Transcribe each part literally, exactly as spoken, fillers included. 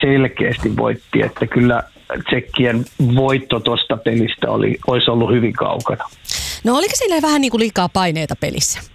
selkeästi voitti, että kyllä tsekkien voitto tuosta pelistä oli, olisi ollut hyvin kaukana. No oliko siellä vähän niin kuin liikaa paineita pelissä?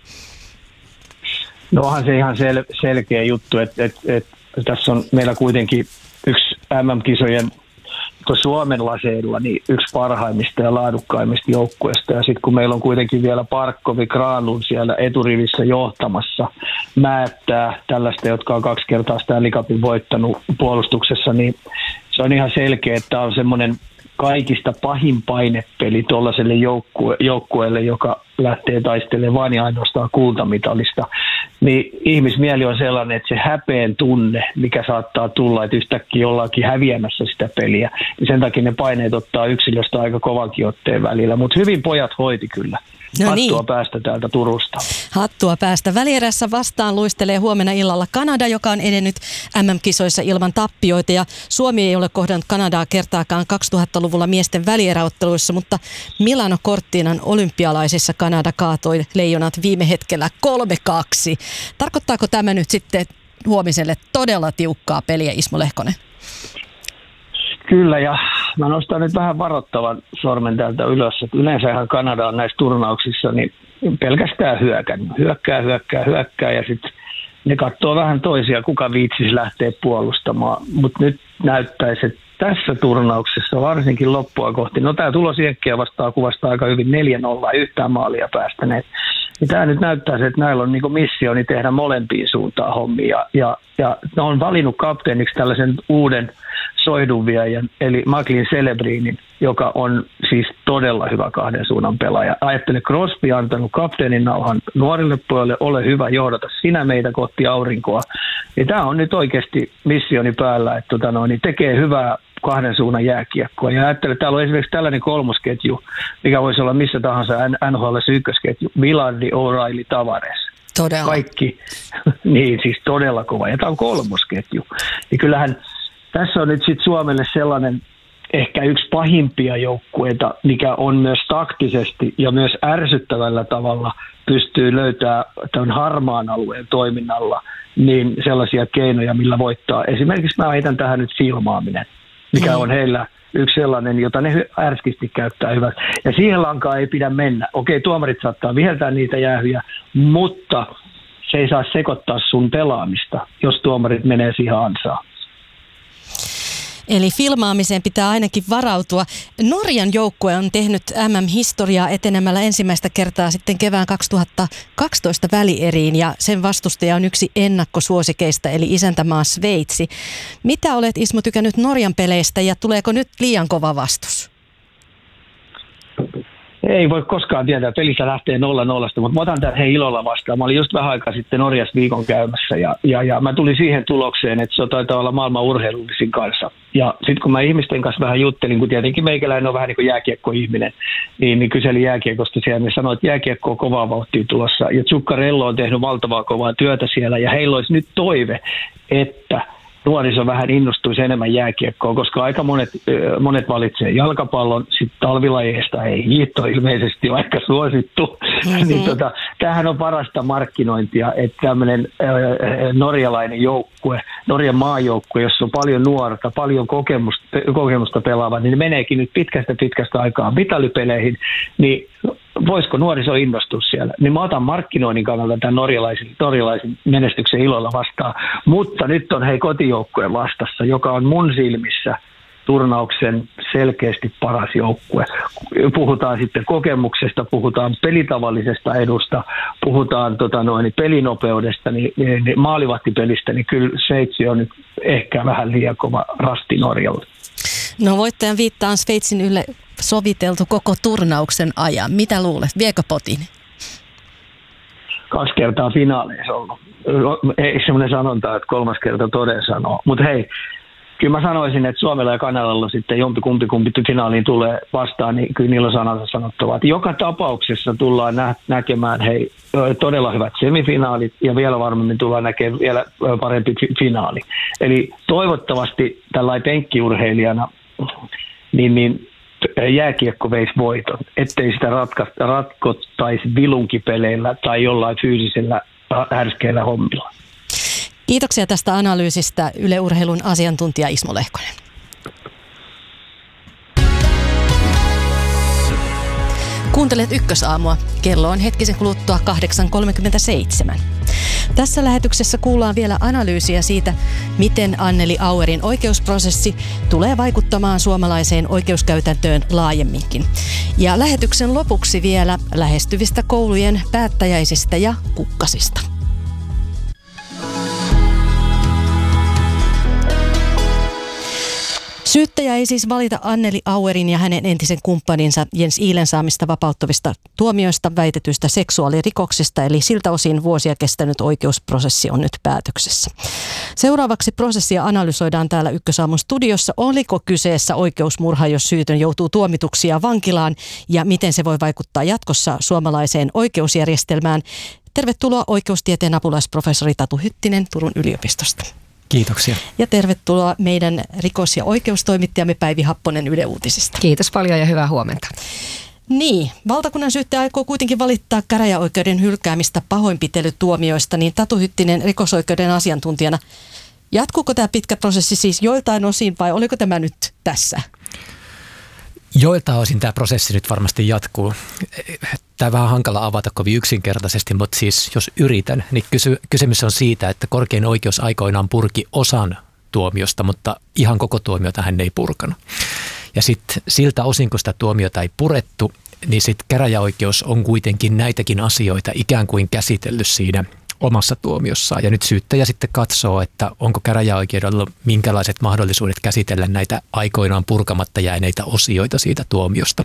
No onhan se ihan sel, selkeä juttu, että et, et, tässä on meillä kuitenkin yksi M M-kisojen Suomen laseilla niin yksi parhaimmista ja laadukkaimmista joukkueista. Ja sitten kun meillä on kuitenkin vielä Parkkovi, Granlund siellä eturivissä johtamassa, Määttää tällaista, jotka on kaksi kertaa Stanley Cupin voittanut puolustuksessa, niin se on ihan selkeä, että tämä on semmoinen kaikista pahin painepeli tuollaiselle joukkue, joukkueelle, joka lähtee taistelemaan vain ja ainoastaan kultamitalista. Niin ihmismieli on sellainen, että se häpeen tunne, mikä saattaa tulla, että yhtäkkiä ollaankin häviämässä sitä peliä, niin sen takia ne paineet ottaa yksilöstä aika kovankin otteen välillä. Mutta hyvin pojat hoiti kyllä. No Hattua niin. päästä täältä Turusta. Hattua päästä. Välierässä vastaan luistelee huomenna illalla Kanada, joka on edennyt M M-kisoissa ilman tappioita. Ja Suomi ei ole kohdannut Kanadaa kertaakaan kaksituhattaluvulla miesten välieräotteluissa, mutta Milano Cortinan olympialaisissa Kanada kaatoi leijonat viime hetkellä kolme kaksi. Tarkoittaako tämä nyt sitten huomiselle todella tiukkaa peliä, Ismo Lehkonen? Kyllä, ja mä nostan nyt vähän varoittavan sormen täältä ylös, että yleensähän Kanada on näissä turnauksissa niin pelkästään hyökännyt. Hyökkää, hyökkää, hyökkää, ja sitten ne katsoo vähän toisia, kuka viitsisi lähteä puolustamaan. Mutta nyt näyttäisi, että tässä turnauksessa, varsinkin loppua kohti, no tämä tulos Jenkkiä vastaan kuvastaa aika hyvin neljä nolla yhtään maalia päästäneet. Niin tämä nyt näyttää se, että näillä on niinku missioni tehdä molempiin suuntaan hommia. Ja, ja ne on valinnut kapteeniksi tällaisen uuden soihdunviejän, eli Macklin Celebrinin, joka on siis todella hyvä kahden suunnan pelaaja. Ajattele, Crosby on antanut kapteenin nauhan nuorille pojille, ole hyvä, johdata sinä meitä kohti aurinkoa. Ja tämä on nyt oikeasti missioni päällä, että tota noin, niin tekee hyvää kahden suunnan jääkiekkoa. Ja ajattele, että täällä on esimerkiksi tällainen kolmosketju, mikä voisi olla missä tahansa N H L ykkösketju, Vilardi, O'Reilly, Tavares. Todella. Kaikki, niin siis todella kova. Ja tämä on kolmosketju. Niin kyllähän tässä on nyt sitten Suomelle sellainen ehkä yksi pahimpia joukkueita, mikä on myös taktisesti ja myös ärsyttävällä tavalla pystyy löytämään tämän harmaan alueen toiminnalla niin sellaisia keinoja, millä voittaa. Esimerkiksi mä heitän tähän nyt filmaaminen, mikä on heillä yksi sellainen, jota ne ärskisti käyttää hyväksi. Ja siihen lankaan ei pidä mennä. Okei, tuomarit saattaa viheltää niitä jäähyjä, mutta se ei saa sekoittaa sun pelaamista, jos tuomarit menee siihen ansaan. Eli filmaamiseen pitää ainakin varautua. Norjan joukkue on tehnyt M M-historiaa etenemällä ensimmäistä kertaa sitten kevään kaksituhattakaksitoista välieriin, ja sen vastustaja on yksi ennakkosuosikeista, eli isäntämaa Sveitsi. Mitä olet, Ismo, tykännyt Norjan peleistä, ja tuleeko nyt liian kova vastus? Ei voi koskaan tietää, pelissä lähtee nolla nollasta, mutta mä otan tämän hei ilolla vastaan. Mä olin just vähän aikaa sitten Norjassa viikon käymässä ja, ja, ja mä tulin siihen tulokseen, että se taitaa olla maailman urheilullisin kanssa. Ja sitten kun mä ihmisten kanssa vähän juttelin, kun tietenkin meikäläinen on vähän niin kuin jääkiekkoihminen, niin, niin kyselin jääkiekosta siellä, niin sanoi, että jääkiekko on kovaa vauhtia tulossa. Ja Zuccarello on tehnyt valtavaa kovaa työtä siellä, ja heillä olisi nyt toive, että nuoriso vähän innostuisi enemmän jääkiekkoa, koska aika monet, monet valitsee jalkapallon, sitten talvilajeista ei hiihto ilmeisesti vaikka suosittu. Mm-hmm. niin tota, tämähän on parasta markkinointia, että tämmöinen äh, norjalainen joukkue, Norjan maajoukkue, jossa on paljon nuorta, paljon kokemusta, kokemusta pelaava, niin ne meneekin nyt pitkästä pitkästä aikaa mitalipeleihin, niin voisiko nuoriso innostua siellä? Niin mä otan markkinoinnin kannalta tämän norjalaisen, norjalaisen menestyksen ilolla vastaan. Mutta nyt on hei kotijoukkueen vastassa, joka on mun silmissä turnauksen selkeästi paras joukkue. Puhutaan sitten kokemuksesta, puhutaan pelitavallisesta edusta, puhutaan tota noin, pelinopeudesta, niin, niin maalivahtipelistä, niin kyllä Sveitsi on nyt ehkä vähän liian kova rasti Norjalle. No voittajan viittaan Sveitsin ylle soviteltu koko turnauksen ajan. Mitä luulet? Viekö potin? Kaksi kertaa finaaleissa ollut. Ei semmoinen sanonta, että kolmas kerta toden sanoo. Mutta hei, kyllä mä sanoisin, että Suomella ja Kanadalla sitten jompi kumpi kumpi finaaliin tulee vastaan, niin kyllä niillä on sanansa sanottavaa. Joka tapauksessa tullaan nä- näkemään hei, todella hyvät semifinaalit ja vielä varmemmin tullaan näkemään vielä parempi fi- finaali. Eli toivottavasti tällainen penkkiurheilijana niin, niin jääkiekko veisi voiton, ettei sitä ratka- ratkottaisi vilunkipeleillä tai jollain fyysisellä härskeillä hommilla. Kiitoksia tästä analyysistä Yle Urheilun asiantuntija Ismo Lehkonen. Kuuntelet Ykkösaamua. Kello on hetkisen kuluttua kahdeksan kolmekymmentäseitsemän. Tässä lähetyksessä kuullaan vielä analyysiä siitä, miten Anneli Auerin oikeusprosessi tulee vaikuttamaan suomalaiseen oikeuskäytäntöön laajemminkin. Ja lähetyksen lopuksi vielä lähestyvistä koulujen päättäjäisistä ja kukkasista. Syyttäjä ei siis valita Anneli Auerin ja hänen entisen kumppaninsa Jens Iilen saamista vapauttavista tuomioista väitetyistä seksuaalirikoksista, eli siltä osin vuosia kestänyt oikeusprosessi on nyt päätöksessä. Seuraavaksi prosessia analysoidaan täällä Ykkösaamun studiossa. Oliko kyseessä oikeusmurha, jos syytön joutuu tuomituksi ja vankilaan, ja miten se voi vaikuttaa jatkossa suomalaiseen oikeusjärjestelmään? Tervetuloa oikeustieteen apulaisprofessori Tatu Hyttinen Turun yliopistosta. Kiitoksia. Ja tervetuloa meidän rikos- ja oikeustoimittajamme Päivi Happonen Yle Uutisista. Kiitos paljon ja hyvää huomenta. Niin, valtakunnan syyttäjä aikoo kuitenkin valittaa käräjäoikeuden hylkäämistä pahoinpitelytuomioista, niin Tatu Hyttinen rikosoikeuden asiantuntijana. Jatkuuko tämä pitkä prosessi siis joiltain osin vai oliko tämä nyt tässä? Joiltain osin tämä prosessi nyt varmasti jatkuu. Tämä on vähän hankala avata kovin yksinkertaisesti, mutta siis jos yritän, niin kysy- kysymys on siitä, että korkein oikeus aikoinaan purki osan tuomiosta, mutta ihan koko tuomiota hän ei purkanut. Ja sitten siltä osin, kun sitä tuomiota ei purettu, niin sitten käräjäoikeus on kuitenkin näitäkin asioita ikään kuin käsitellyt siinä omassa tuomiossaan. Ja nyt syyttäjä sitten katsoo, että onko käräjäoikeudella minkälaiset mahdollisuudet käsitellä näitä aikoinaan purkamatta jääneitä osioita siitä tuomiosta.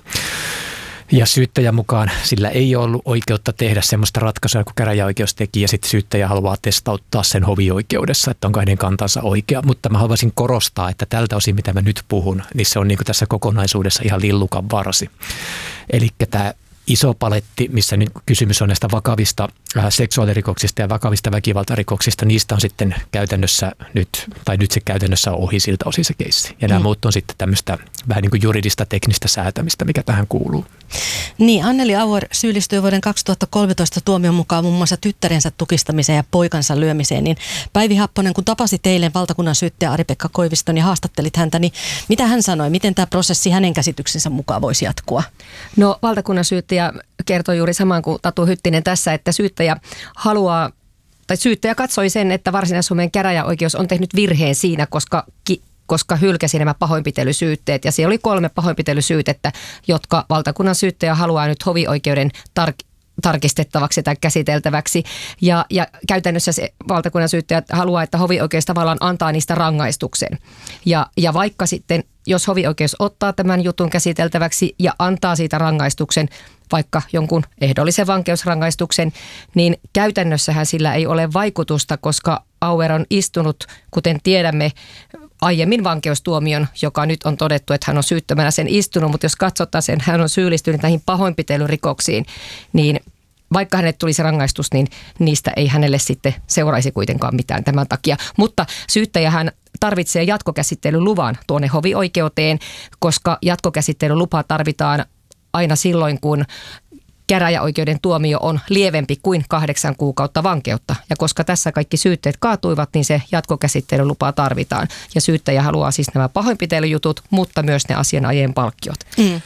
Ja syyttäjän mukaan sillä ei ollut oikeutta tehdä semmoista ratkaisua, kun käräjäoikeus teki, ja sitten syyttäjä haluaa testauttaa sen hovioikeudessa, että onko hänen kantansa oikea. Mutta mä haluaisin korostaa, että tältä osin, mitä mä nyt puhun, niin se on niin kuin tässä kokonaisuudessa ihan lillukan varsi. Eli tämä iso paletti, missä nyt kysymys on näistä vakavista äh, seksuaalirikoksista ja vakavista väkivaltarikoksista, niistä on sitten käytännössä nyt, tai nyt se käytännössä on ohi siltä osin se keissi. Ja nämä mm. muut on sitten tämmöistä vähän niin kuin juridista teknistä säätämistä, mikä tähän kuuluu. Niin, Anneli Auer syyllistyi vuoden kaksituhattakolmetoista tuomion mukaan muun muassa tyttärensä tukistamiseen ja poikansa lyömiseen. Niin Päivi Happonen, kun tapasit eilen valtakunnan syyttäjä Ari-Pekka Koiviston ja haastattelit häntä, niin mitä hän sanoi? Miten tämä prosessi hänen käsityksensä mukaan voisi jatkua? No, valtakunnan syyttäjä kertoi juuri saman kuin Tatu Hyttinen tässä, että syyttäjä haluaa, tai syyttäjä katsoi sen, että Varsinais-Suomen käräjäoikeus on tehnyt virheen siinä, koska ki- koska hylkäsi nämä pahoinpitelysyytteet. Ja siellä oli kolme pahoinpitelysyytettä, jotka valtakunnan syyttäjä haluaa nyt hovioikeuden tar- tarkistettavaksi tai käsiteltäväksi. Ja, ja käytännössä se valtakunnan syyttäjä haluaa, että hovioikeus tavallaan antaa niistä rangaistuksen. Ja, ja vaikka sitten, jos hovioikeus ottaa tämän jutun käsiteltäväksi ja antaa siitä rangaistuksen, vaikka jonkun ehdollisen vankeusrangaistuksen, niin käytännössähän sillä ei ole vaikutusta, koska Auer on istunut, kuten tiedämme, aiemmin vankeustuomion, joka nyt on todettu, että hän on syyttömänä sen istunut, mutta jos katsotaan sen, hän on syyllistynyt näihin pahoinpitelyrikoksiin, niin vaikka hänelle tulisi rangaistus, niin niistä ei hänelle sitten seuraisi kuitenkaan mitään tämän takia. Mutta syyttäjähän tarvitsee jatkokäsittelyluvan tuonne hovioikeuteen, koska jatkokäsittelylupa tarvitaan aina silloin, kun käräjäoikeuden tuomio on lievempi kuin kahdeksan kuukautta vankeutta. Ja koska tässä kaikki syytteet kaatuivat, niin se jatkokäsittelylupa tarvitaan. Ja syyttäjä haluaa siis nämä pahoinpitelyjutut, mutta myös ne asianajien palkkiot. Mm.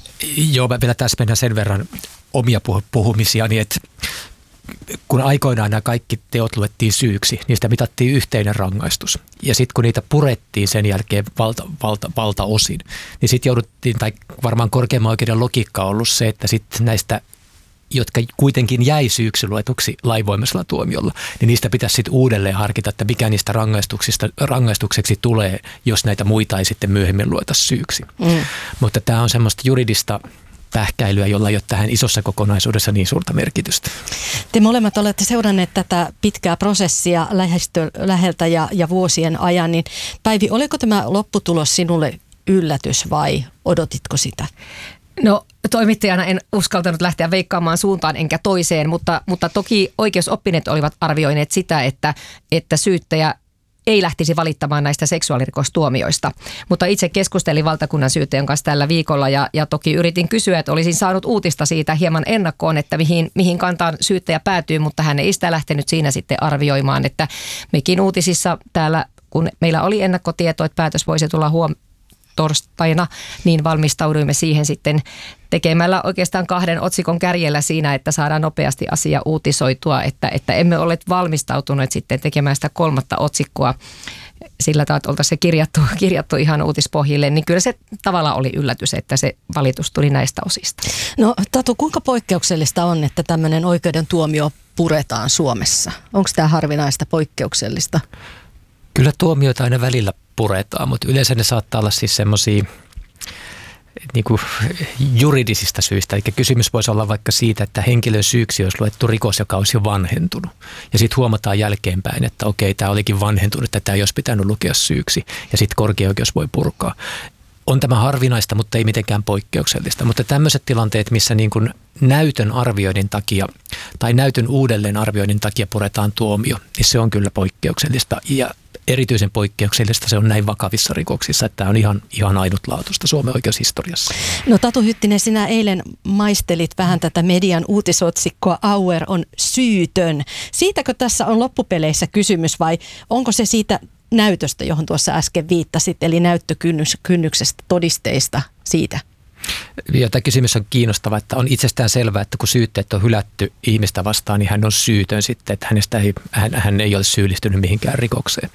Joo, mä vielä tässä mennään sen verran omia puhumisia, niin että kun aikoinaan nämä kaikki teot luettiin syyksi, niistä mitattiin yhteinen rangaistus. Ja sitten kun niitä purettiin sen jälkeen valta, valta, valtaosin, niin sitten jouduttiin, tai varmaan korkeimman oikeuden logiikka on ollut se, että sitten näistä, jotka kuitenkin jäi syyksi luetuksi lainvoimaisella tuomiolla, niin niistä pitäisi sitten uudelleen harkita, että mikä niistä rangaistuksista, rangaistukseksi tulee, jos näitä muita ei sitten myöhemmin lueta syyksi. Mm. Mutta tämä on semmoista juridista pähkäilyä, jolla ei ole tähän isossa kokonaisuudessa niin suurta merkitystä. Te molemmat olette seuranneet tätä pitkää prosessia lähestö, läheltä ja, ja vuosien ajan, niin Päivi, oliko tämä lopputulos sinulle yllätys vai odotitko sitä? No, toimittajana en uskaltanut lähteä veikkaamaan suuntaan enkä toiseen, mutta, mutta toki oikeusoppineet olivat arvioineet sitä, että, että syyttäjä ei lähtisi valittamaan näistä seksuaalirikostuomioista. Mutta itse keskustelin valtakunnan syyttäjän kanssa tällä viikolla ja, ja toki yritin kysyä, että olisin saanut uutista siitä hieman ennakkoon, että mihin, mihin kantaan syyttäjä päätyy, mutta hän ei sitä lähtenyt siinä sitten arvioimaan, että mekin uutisissa täällä, kun meillä oli ennakkotieto, että päätös voisi tulla huom- torstaina, niin valmistauduimme siihen sitten tekemällä oikeastaan kahden otsikon kärjellä siinä, että saadaan nopeasti asia uutisoitua, että, että emme ole valmistautuneet sitten tekemään sitä kolmatta otsikkoa sillä tavalla, että oltaisiin se kirjattu, kirjattu ihan uutispohjille, niin kyllä se tavallaan oli yllätys, että se valitus tuli näistä osista. No Tatu, kuinka poikkeuksellista on, että tämmöinen oikeuden tuomio puretaan Suomessa? Onko tämä harvinaista poikkeuksellista? Kyllä tuomioita aina välillä puretaan, mutta yleensä ne saattaa olla siis semmoisia niin kuin juridisista syistä. Eli kysymys voisi olla vaikka siitä, että henkilön syyksi olisi luettu rikos, joka olisi jo vanhentunut. Ja sitten huomataan jälkeenpäin, että okei, tämä olikin vanhentunut, että tämä ei olisi pitänyt lukea syyksi. Ja sitten korkeaoikeus voi purkaa. On tämä harvinaista, mutta ei mitenkään poikkeuksellista. Mutta tämmöiset tilanteet, missä niin kuin näytön arvioinnin takia tai näytön uudelleen arvioinnin takia puretaan tuomio, niin se on kyllä poikkeuksellista. Ja erityisen poikkeuksellista se on näin vakavissa rikoksissa, että tämä on ihan, ihan ainutlaatuista Suomen oikeushistoriassa. No Tatu Hyttinen, sinä eilen maistelit vähän tätä median uutisotsikkoa Auer on syytön. Siitäkö tässä on loppupeleissä kysymys vai onko se siitä näytöstä, johon tuossa äsken viittasit, eli näyttökynnyksestä, todisteista siitä? Ja tämä kysymys on kiinnostava, että on itsestään selvää, että kun syytteet on hylätty ihmistä vastaan, niin hän on syytön sitten, että hänestä ei, hän, hän ei ole syyllistynyt mihinkään rikokseen.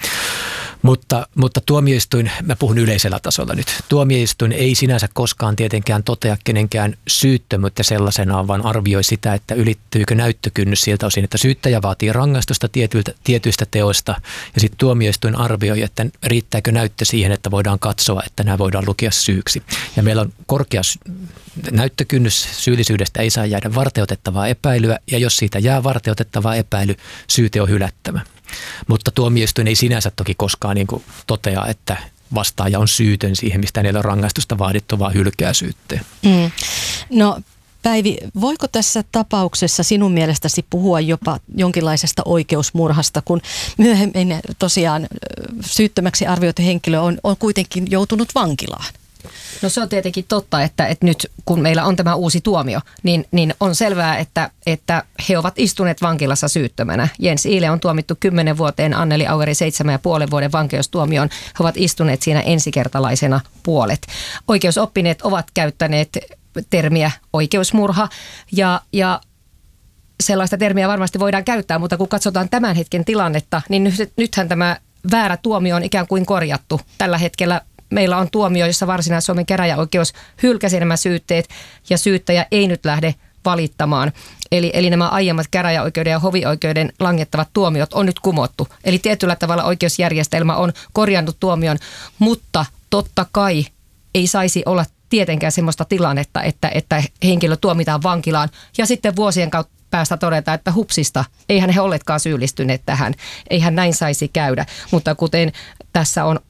Mutta, mutta tuomioistuin, mä puhun yleisellä tasolla nyt, tuomioistuin ei sinänsä koskaan tietenkään totea kenenkään syyttömyyttä sellaisenaan, vaan arvioi sitä, että ylittyykö näyttökynnys siltä osin, että syyttäjä vaatii rangaistusta tietyiltä, tietyistä teoista ja sitten tuomioistuin arvioi, että riittääkö näyttö siihen, että voidaan katsoa, että nämä voidaan lukea syyksi. Ja meillä on korkea näyttökynnys, syyllisyydestä ei saa jäädä varteutettavaa epäilyä ja jos siitä jää varteutettavaa epäily, syyte on hylättävä. Mutta tuomioistuin ei sinänsä toki koskaan niin kuin totea, että vastaaja on syytön siihen, mistä hänellä on rangaistusta vaadittu, vaan hylkää syytteen. Mm. No Päivi, voiko tässä tapauksessa sinun mielestäsi puhua jopa jonkinlaisesta oikeusmurhasta, kun myöhemmin tosiaan syyttömäksi arvioitu henkilö on, on kuitenkin joutunut vankilaan? No se on tietenkin totta, että, että nyt kun meillä on tämä uusi tuomio, niin, niin on selvää, että, että he ovat istuneet vankilassa syyttömänä. Jens Iile on tuomittu kymmenen vuoteen, Anneli Aueri seitsemän ja puolen vuoden vankeustuomioon. He ovat istuneet siinä ensikertalaisena puolet. Oikeusoppineet ovat käyttäneet termiä oikeusmurha ja, ja sellaista termiä varmasti voidaan käyttää, mutta kun katsotaan tämän hetken tilannetta, niin nyt, nythän tämä väärä tuomio on ikään kuin korjattu. Tällä hetkellä meillä on tuomio, jossa Varsinais-Suomen käräjäoikeus hylkäsi nämä syytteet ja syyttäjä ei nyt lähde valittamaan. Eli, eli nämä aiemmat käräjäoikeuden ja hovioikeuden langettavat tuomiot on nyt kumottu. Eli tietyllä tavalla oikeusjärjestelmä on korjannut tuomion, mutta totta kai ei saisi olla tietenkään sellaista tilannetta, että, että henkilö tuomitaan vankilaan ja sitten vuosien kautta päästä todeta, että hupsista, eihän he olleetkaan syyllistyneet tähän. Eihän näin saisi käydä, mutta kuten tässä on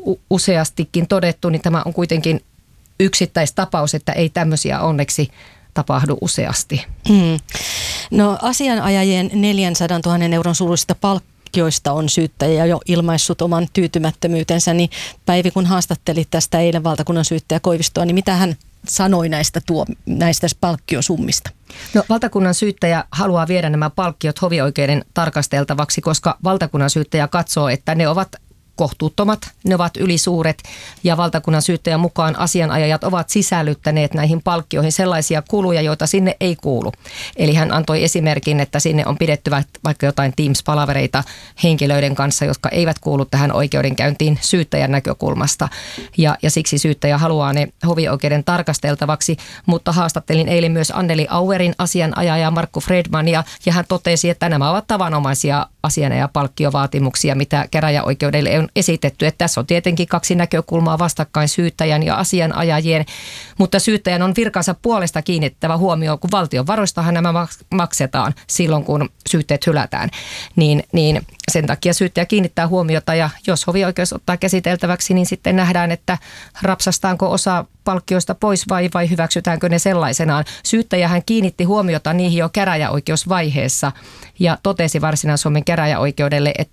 useastikin todettu, niin tämä on kuitenkin yksittäistapaus, että ei tämmöisiä onneksi tapahdu useasti. Mm. No asianajajien neljänsadantuhannen euron suuruisista palkkioista on syyttäjä jo ilmaissut oman tyytymättömyytensä, niin Päivi, kun haastattelit tästä eilen valtakunnan syyttäjä Koivistoa, niin mitä hän sanoi näistä, tuo, näistä palkkiosummista? No, valtakunnan syyttäjä haluaa viedä nämä palkkiot hovioikeuden tarkasteltavaksi, koska valtakunnan syyttäjä katsoo, että ne ovat kohtuuttomat, ne ovat ylisuuret ja valtakunnan syyttäjän mukaan asianajajat ovat sisällyttäneet näihin palkkioihin sellaisia kuluja, joita sinne ei kuulu. Eli hän antoi esimerkin, että sinne on pidetty vaikka jotain Teams-palavereita henkilöiden kanssa, jotka eivät kuulu tähän oikeudenkäyntiin syyttäjän näkökulmasta. Ja, ja siksi syyttäjä haluaa ne hovioikeuden tarkasteltavaksi, mutta haastattelin eilen myös Anneli Auerin asianajajaa Markku Fredmania ja hän totesi, että nämä ovat tavanomaisia asianajapalkkiovaatimuksia, mitä käräjäoikeudelle on esitetty. Että tässä on tietenkin kaksi näkökulmaa vastakkain syyttäjän ja asianajajien, mutta syyttäjän on virkansa puolesta kiinnittävä huomioon, kun valtion varoistahan nämä maksetaan silloin, kun syytteet hylätään. Niin, niin sen takia syyttäjä kiinnittää huomiota ja jos hovioikeus ottaa käsiteltäväksi, niin sitten nähdään, että rapsastaanko osa palkkioista pois vai, vai hyväksytäänkö ne sellaisenaan. Syyttäjähän kiinnitti huomiota niihin jo käräjäoikeusvaiheessa ja totesi Varsinais-Suomen käräjäoikeudelle, että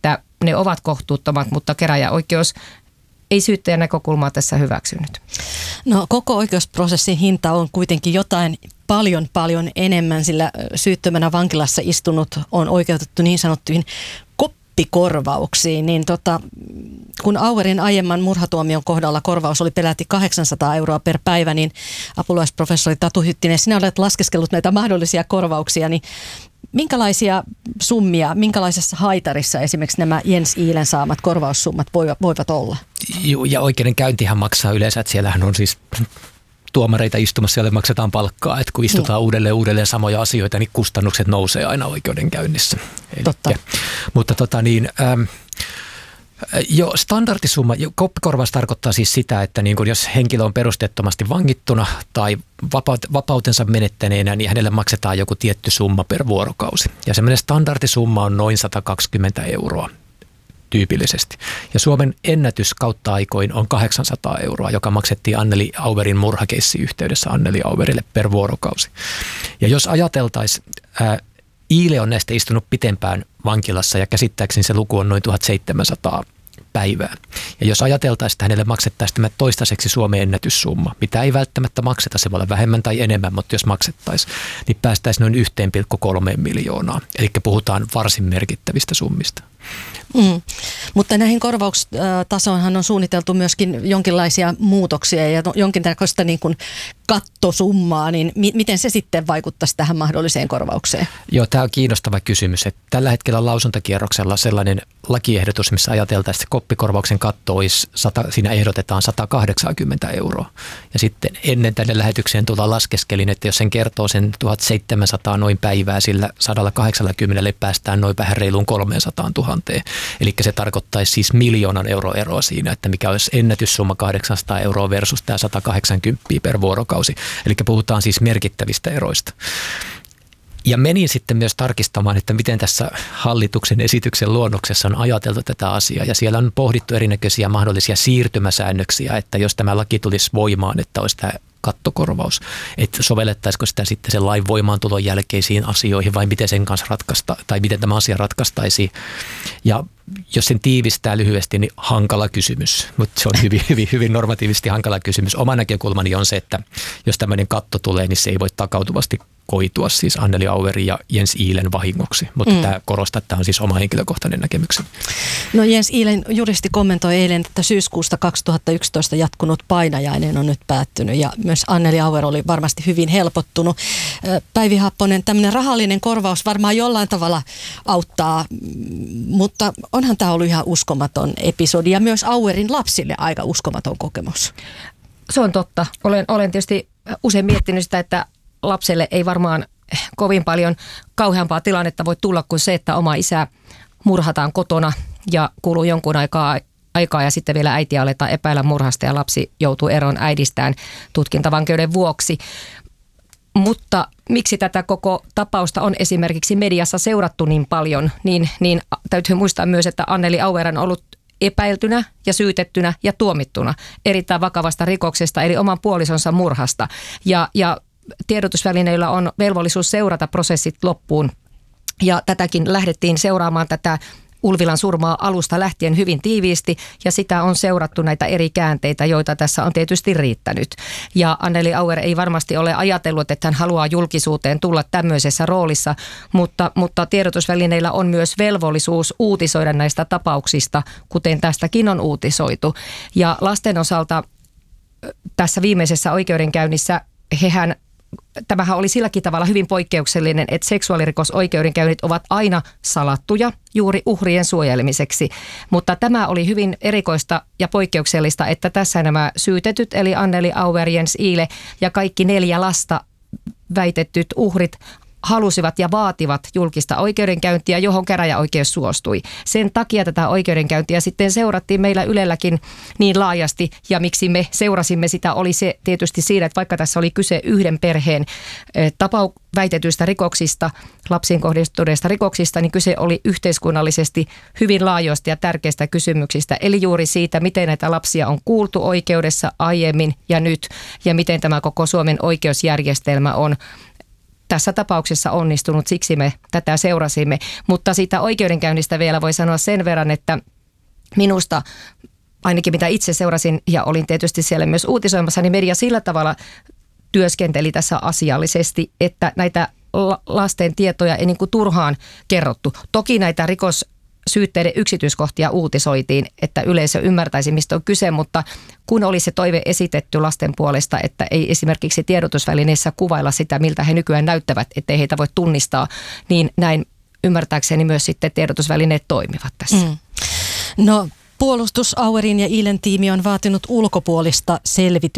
ne ovat kohtuuttomat, mutta käräjäoikeus ei syyttäjän näkökulmaa tässä hyväksynyt. No koko oikeusprosessin hinta on kuitenkin jotain paljon paljon enemmän, sillä syyttömänä vankilassa istunut on oikeutettu niin sanottuihin koppikorvauksiin, niin tota, kun Auerin aiemman murhatuomion kohdalla korvaus oli peräti kahdeksansataa euroa per päivä, niin apulaisprofessori Tatu Hyttinen, sinä olet laskeskellut näitä mahdollisia korvauksia, niin minkälaisia summia, minkälaisessa haitarissa esimerkiksi nämä Jens Iilen saamat korvaussummat voivat olla? Joo, ja oikeudenkäyntihän maksaa yleensä, että siellähän on siis tuomareita istumassa, joille maksetaan palkkaa, että kun istutaan no. uudelleen uudelleen samoja asioita, niin kustannukset nousee aina oikeudenkäynnissä. Totta. Elikkä, mutta tota niin, ähm, jo standardisumma, koppikorvaus tarkoittaa siis sitä, että niin kun jos henkilö on perusteettomasti vangittuna tai vapautensa menettäneenä, niin hänelle maksetaan joku tietty summa per vuorokausi. Ja semmoinen standardisumma on noin sata kaksikymmentä euroa tyypillisesti. Ja Suomen ennätys kautta aikoin on kahdeksansataa euroa, joka maksettiin Anneli Auerin murhakeissin yhteydessä Anneli Auerille per vuorokausi. Ja jos ajateltaisiin, ää, Iile on näistä istunut pitempään vankilassa ja käsittääkseni se luku on noin tuhatseitsemänsataa päivää. Ja jos ajateltaisiin, että hänelle maksettaisiin tämä toistaiseksi Suomen ennätyssumma, mitä ei välttämättä makseta, se voi olla vähemmän tai enemmän, mutta jos maksettaisiin, niin päästäisiin noin yksi pilkku kolme miljoonaa. Eli puhutaan varsin merkittävistä summista. Mm. Mutta näihin korvaustasoonhan on suunniteltu myöskin jonkinlaisia muutoksia ja jonkinlaista niin kuin kattosummaa, niin mi- miten se sitten vaikuttaisi tähän mahdolliseen korvaukseen? Joo, tämä on kiinnostava kysymys. Että tällä hetkellä on lausuntakierroksella sellainen lakiehdotus, missä ajateltaan, että koppikorvauksen katto olisi, sata, siinä ehdotetaan sata kahdeksankymmentä euroa. Ja sitten ennen tänne lähetykseen tulla laskeskelin, että jos sen kertoo sen tuhatseitsemänsataa noin päivää, sillä sata kahdeksankymmentä päästään noin vähän reiluun kolmesataatuhatta. Eli se tarkoittaisi siis miljoonan euro eroa siinä, että mikä olisi ennätyssumma kahdeksansataa euroa versus tämä sata kahdeksankymmentä per vuorokausi. Eli puhutaan siis merkittävistä eroista. Ja menin sitten myös tarkistamaan, että miten tässä hallituksen esityksen luonnoksessa on ajateltu tätä asiaa. Ja siellä on pohdittu erinäköisiä mahdollisia siirtymäsäännöksiä, että jos tämä laki tulisi voimaan, että olisi tämä kattokorvaus, että sovellettaisiko sitä sitten sen lain voimaantulon jälkeisiin asioihin vai miten sen kanssa ratkaista, tai miten tämä asia ratkaistaisiin. Ja jos sen tiivistää lyhyesti, niin hankala kysymys, mutta se on hyvin, hyvin, hyvin normatiivisesti hankala kysymys. Oma näkökulmani on se, että jos tämmöinen katto tulee, niin se ei voi takautuvasti koitua siis Anneli Auerin ja Jens Iilen vahingoksi, mutta mm. tämä korostaa, että tämä on siis oma henkilökohtainen näkemykseni. No Jens Iilen juristi kommentoi eilen, että syyskuusta kaksituhattayksitoista jatkunut painajainen on nyt päättynyt ja myös Anneli Auer oli varmasti hyvin helpottunut. Päivi Happonen, tämmöinen rahallinen korvaus varmaan jollain tavalla auttaa, mutta onhan tämä ollut ihan uskomaton episodi ja myös Auerin lapsille aika uskomaton kokemus. Se on totta. Olen, olen tietysti usein miettinyt sitä, että lapselle ei varmaan kovin paljon kauheampaa tilannetta voi tulla kuin se, että oma isä murhataan kotona ja kuluu jonkun aikaa, aikaa ja sitten vielä äitiä aletaan epäillä murhasta ja lapsi joutuu eroon äidistään tutkintavankeuden vuoksi. Mutta miksi tätä koko tapausta on esimerkiksi mediassa seurattu niin paljon, niin, niin täytyy muistaa myös, että Anneli Auer on ollut epäiltynä ja syytettynä ja tuomittuna erittäin vakavasta rikoksesta, eli oman puolisonsa murhasta. Ja, ja tiedotusvälineillä on velvollisuus seurata prosessit loppuun ja tätäkin lähdettiin seuraamaan tätä Ulvilan surmaa alusta lähtien hyvin tiiviisti ja sitä on seurattu näitä eri käänteitä, joita tässä on tietysti riittänyt. Ja Anneli Auer ei varmasti ole ajatellut, että hän haluaa julkisuuteen tulla tämmöisessä roolissa, mutta, mutta tiedotusvälineillä on myös velvollisuus uutisoida näistä tapauksista, kuten tästäkin on uutisoitu. Ja lasten osalta tässä viimeisessä oikeudenkäynnissä hehän Tämähän oli silläkin tavalla hyvin poikkeuksellinen, että seksuaalirikosoikeudenkäynnit ovat aina salattuja juuri uhrien suojelemiseksi. Mutta tämä oli hyvin erikoista ja poikkeuksellista, että tässä nämä syytetyt, eli Anneli Auer, Jens Iile ja kaikki neljä lasta väitettyt uhrit halusivat ja vaativat julkista oikeudenkäyntiä, johon käräjäoikeus suostui. Sen takia tätä oikeudenkäyntiä sitten seurattiin meillä Ylelläkin niin laajasti, ja miksi me seurasimme sitä oli se tietysti siinä, että vaikka tässä oli kyse yhden perheen tapau väitetyistä rikoksista, lapsiin kohdistuneista rikoksista, niin kyse oli yhteiskunnallisesti hyvin laajoista ja tärkeistä kysymyksistä, eli juuri siitä, miten näitä lapsia on kuultu oikeudessa aiemmin ja nyt, ja miten tämä koko Suomen oikeusjärjestelmä on tässä tapauksessa onnistunut, siksi me tätä seurasimme. Mutta siitä oikeudenkäynnistä vielä voi sanoa sen verran, että minusta ainakin mitä itse seurasin ja olin tietysti siellä myös uutisoimassa, niin media sillä tavalla työskenteli tässä asiallisesti, että näitä lasten tietoja ei niin kuin turhaan kerrottu. Toki näitä rikossyytteiden yksityiskohtia uutisoitiin, että yleisö ymmärtäisi, mistä on kyse, mutta kun oli se toive esitetty lasten puolesta, että ei esimerkiksi tiedotusvälineissä kuvailla sitä, miltä he nykyään näyttävät, ettei heitä voi tunnistaa, niin näin ymmärtääkseni myös sitten tiedotusvälineet toimivat tässä. Mm. No, Puolustusauerin ja Ilen tiimi on vaatinut ulkopuolista selvitystä